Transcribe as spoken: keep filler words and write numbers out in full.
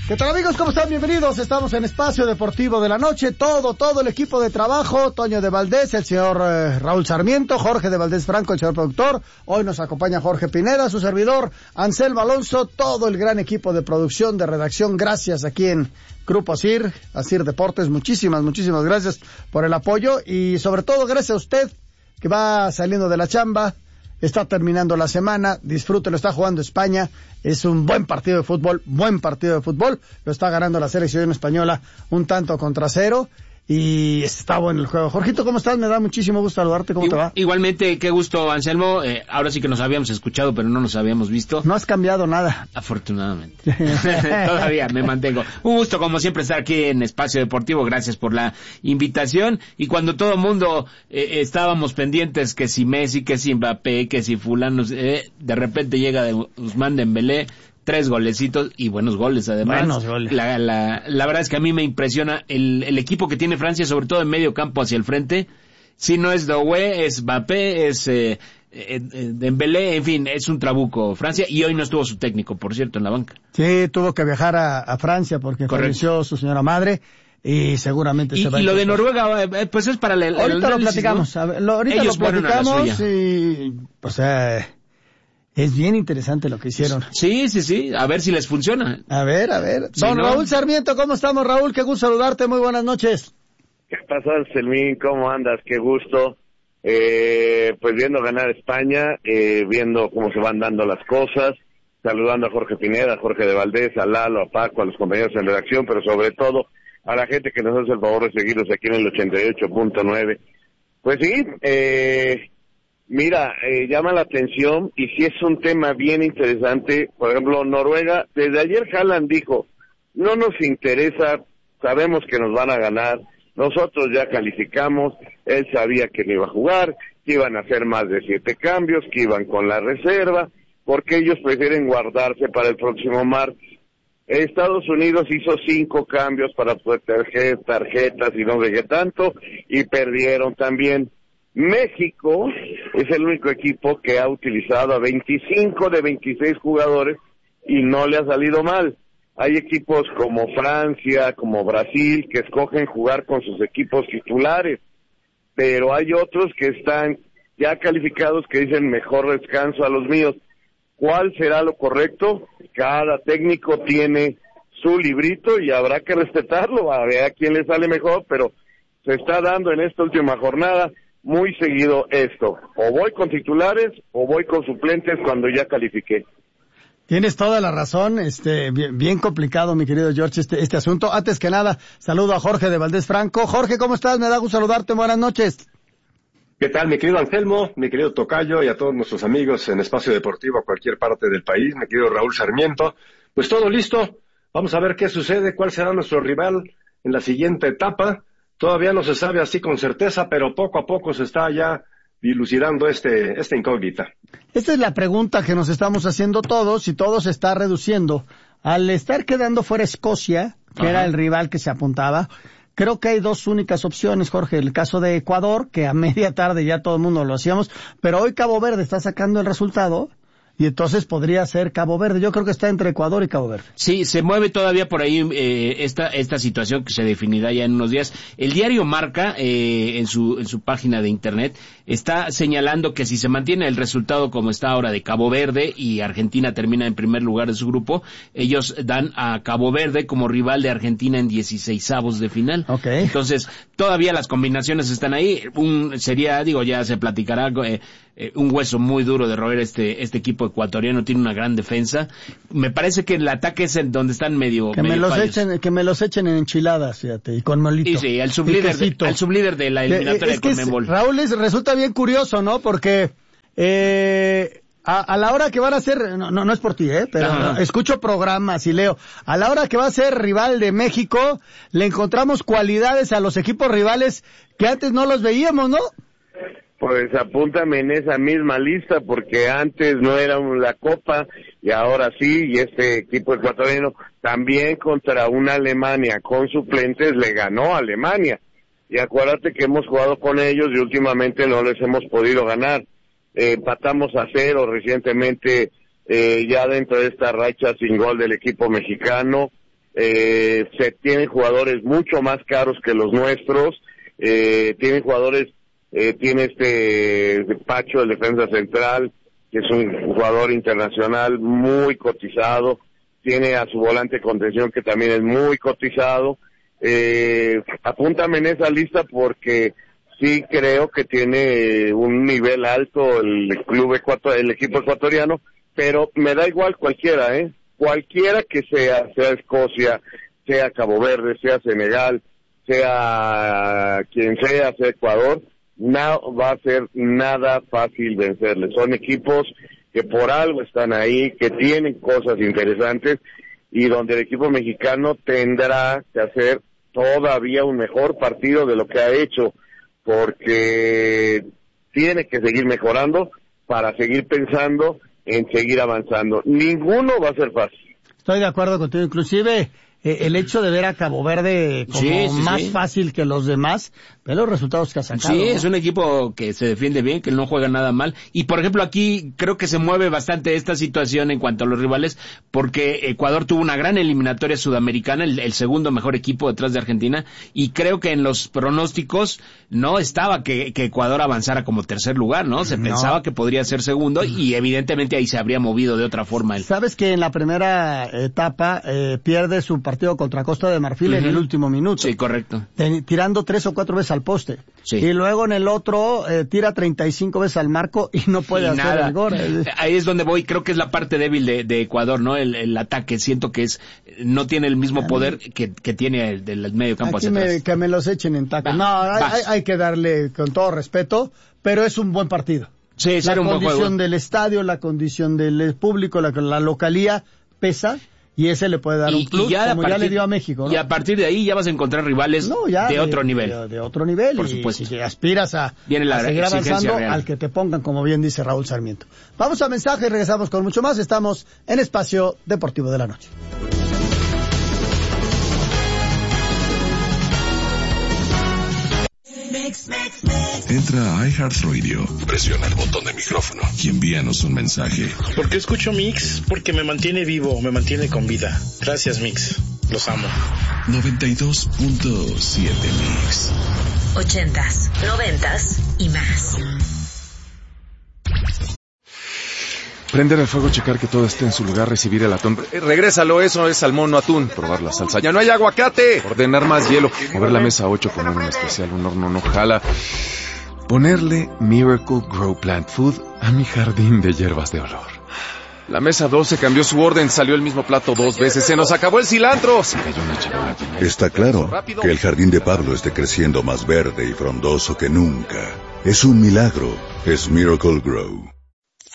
¿Qué tal, amigos? ¿Cómo están? Bienvenidos. Estamos en Espacio Deportivo de la Noche. Todo, todo el equipo de trabajo. Toño de Valdés, el señor eh, Raúl Sarmiento, Jorge de Valdés Franco, el señor productor. Hoy nos acompaña Jorge Pineda, su servidor, Anselmo Alonso, todo el gran equipo de producción, de redacción. Gracias aquí en Grupo Asir, Asir Deportes. Muchísimas, muchísimas gracias por el apoyo y sobre todo gracias a usted que va saliendo de la chamba. Está terminando la semana, disfrútelo, está jugando España, es un buen partido de fútbol, buen partido de fútbol, lo está ganando la selección española un tanto contra cero y está bueno el juego. Jorgito, ¿cómo estás? Me da muchísimo gusto saludarte, ¿cómo I- te va? Igualmente, qué gusto, Anselmo, eh, ahora sí que nos habíamos escuchado, pero no nos habíamos visto. No has cambiado nada. Afortunadamente. Todavía me mantengo. Un gusto, como siempre, estar aquí en Espacio Deportivo. Gracias por la invitación. Y cuando todo el mundo eh, estábamos pendientes que si Messi, que si Mbappé, que si fulano, eh, de repente llega de Ousmane Dembélé, tres golecitos y buenos goles además. Buenos goles. La, la, la verdad es que a mí me impresiona el, el equipo que tiene Francia, sobre todo en medio campo hacia el frente. Si no es Doué, es Mbappé, es eh, eh, Dembélé, en fin, es un trabuco Francia, y hoy no estuvo su técnico, por cierto, en la banca. Sí, tuvo que viajar a, a Francia porque Correcto. Falleció su señora madre y seguramente Y, se va a y lo de incorporar. Noruega, eh, pues es para el, el Ahorita lo análisis, platicamos, ¿no? a ver, lo, ahorita Ellos lo fueron a la platicamos suya. y pues eh, es bien interesante lo que hicieron. Sí, sí, sí, a ver si les funciona. A ver, a ver. Sí, Don ¿no? Raúl Sarmiento, ¿cómo estamos, Raúl? Qué gusto saludarte, muy buenas noches. ¿Qué pasó, Anselmín? ¿Cómo andas? Qué gusto. Eh, pues viendo ganar España, eh, viendo cómo se van dando las cosas, saludando a Jorge Pineda, a Jorge de Valdés, a Lalo, a Paco, a los compañeros en redacción, pero sobre todo a la gente que nos hace el favor de seguirnos aquí en el ochenta y ocho punto nueve. Pues sí, eh, mira, eh, llama la atención y sí es un tema bien interesante. Por ejemplo, Noruega, desde ayer Haaland dijo, no nos interesa, sabemos que nos van a ganar, nosotros ya calificamos, él sabía que no iba a jugar, que iban a hacer más de siete cambios, que iban con la reserva, porque ellos prefieren guardarse para el próximo martes. Estados Unidos hizo cinco cambios para proteger tarjetas y no sé qué tanto, y perdieron también. México es el único equipo que ha utilizado a veinticinco de veintiséis jugadores y no le ha salido mal. Hay equipos como Francia, como Brasil, que escogen jugar con sus equipos titulares, pero hay otros que están ya calificados que dicen mejor descanso a los míos. ¿Cuál será lo correcto? Cada técnico tiene su librito y habrá que respetarlo, a ver a quién le sale mejor, pero se está dando en esta última jornada muy seguido esto. O voy con titulares o voy con suplentes cuando ya califiqué. Tienes toda la razón, este, bien, bien complicado, mi querido George, este, este asunto. Antes que nada, saludo a Jorge de Valdés Franco. Jorge, ¿cómo estás? Me da gusto saludarte, buenas noches. ¿Qué tal, mi querido Anselmo, mi querido Tocayo y a todos nuestros amigos en Espacio Deportivo a cualquier parte del país, mi querido Raúl Sarmiento? Pues todo listo, vamos a ver qué sucede, cuál será nuestro rival en la siguiente etapa. Todavía no se sabe así con certeza, pero poco a poco se está ya dilucidando este, esta incógnita. Esta es la pregunta que nos estamos haciendo todos y todo se está reduciendo. Al estar quedando fuera Escocia, que Ajá. era el rival que se apuntaba, creo que hay dos únicas opciones, Jorge. El caso de Ecuador, que a media tarde ya todo el mundo lo hacíamos, pero hoy Cabo Verde está sacando el resultado y entonces podría ser Cabo Verde. Yo creo que está entre Ecuador y Cabo Verde. Sí, se mueve todavía por ahí eh, esta esta situación que se definirá ya en unos días. El diario Marca, eh, en su en su página de internet, está señalando que si se mantiene el resultado como está ahora de Cabo Verde y Argentina termina en primer lugar de su grupo, ellos dan a Cabo Verde como rival de Argentina en dieciseisavos de final. Okay. Entonces, todavía las combinaciones están ahí. Un sería, digo, ya se platicará, eh, eh, un hueso muy duro de roer este este equipo ecuatoriano, tiene una gran defensa. Me parece que el ataque es en donde están medio que medio me los fallos. echen que me los echen en enchiladas, fíjate, y con molito. Y sí, al sublíder de, al sublíder de la eliminatoria es que de Conmebol. Es, Raúl, es, resulta bien curioso, ¿no? Porque eh A, a la hora que van a ser, no, no, no es por ti, ¿eh? Pero no, escucho programas y leo. A la hora que va a ser rival de México, le encontramos cualidades a los equipos rivales que antes no los veíamos, ¿no? Pues apúntame en esa misma lista, porque antes no era la Copa y ahora sí, y este equipo ecuatoriano también contra una Alemania con suplentes le ganó a Alemania. Y acuérdate que hemos jugado con ellos y últimamente no les hemos podido ganar. Eh, empatamos a cero recientemente, eh, ya dentro de esta racha sin gol del equipo mexicano. eh, se tienen jugadores mucho más caros que los nuestros, eh, tienen jugadores, eh, tiene este Pacho, el defensa central, que es un jugador internacional muy cotizado, tiene a su volante de contención que también es muy cotizado. Eh, apúntame en esa lista porque sí creo que tiene un nivel alto el club ecuator, el equipo ecuatoriano, pero me da igual cualquiera, ¿eh? Cualquiera que sea, sea Escocia, sea Cabo Verde, sea Senegal, sea quien sea, sea Ecuador, no va a ser nada fácil vencerles. Son equipos que por algo están ahí, que tienen cosas interesantes y donde el equipo mexicano tendrá que hacer todavía un mejor partido de lo que ha hecho, porque tiene que seguir mejorando para seguir pensando en seguir avanzando. Ninguno va a ser fácil. Estoy de acuerdo contigo, inclusive eh, el hecho de ver a Cabo Verde como sí, sí, más sí. fácil que los demás, ve los resultados que ha sacado. Sí, ¿no? es un equipo que se defiende bien, que no juega nada mal. Y, por ejemplo, aquí creo que se mueve bastante esta situación en cuanto a los rivales, porque Ecuador tuvo una gran eliminatoria sudamericana, el, el segundo mejor equipo detrás de Argentina, y creo que en los pronósticos no estaba que, que Ecuador avanzara como tercer lugar, ¿no? Se No. pensaba que podría ser segundo, y evidentemente ahí se habría movido de otra forma. El... Sabes que en la primera etapa eh, pierde su partido contra Costa de Marfil uh-huh. en el último minuto. Sí, correcto. Ten, tirando tres o cuatro veces al poste. Sí. Y luego en el otro eh, tira treinta y cinco veces al marco y no puede y hacer nada. El gol. Ahí es donde voy, creo que es la parte débil de, de Ecuador, ¿no? El, el ataque, siento que es no tiene el mismo poder que, que tiene el del medio campo Aquí hacia me, atrás. que me los echen en taco. No, hay, hay, hay que darle con todo respeto, pero es un buen partido. Sí, la un buen condición juego. del estadio, la condición del público, la, la localía pesa. Y ese le puede dar y, un plus, ya como partir, ya le dio a México, ¿no? Y a partir de ahí ya vas a encontrar rivales no, ya de, de otro nivel. De, de otro nivel. Por y, supuesto. Y aspiras a, Viene la a seguir avanzando real. al que te pongan, como bien dice Raúl Sarmiento. Vamos a mensaje y regresamos con mucho más. Estamos en Espacio Deportivo de la Noche. Entra a iHeartRadio, presiona el botón de micrófono y envíanos un mensaje. ¿Por qué escucho Mix? Porque me mantiene vivo, me mantiene con vida. Gracias, Mix. Los amo. noventa y dos punto siete Mix. Ochentas, noventas y más. Prender el fuego, checar que todo esté en su lugar, recibir el atún. Eh, regrésalo, eso es salmón, no atún. Probar la salsa. ¡Ya no hay aguacate! Ordenar más hielo. Mover la mesa ocho, poner un especial, un horno no jala. Ponerle Miracle Grow Plant Food a mi jardín de hierbas de olor. La mesa doce cambió su orden, salió el mismo plato dos veces. ¡Se nos acabó el cilantro! Se cayó una charola. Está claro que el jardín de Pablo esté creciendo más verde y frondoso que nunca. Es un milagro. Es Miracle Grow.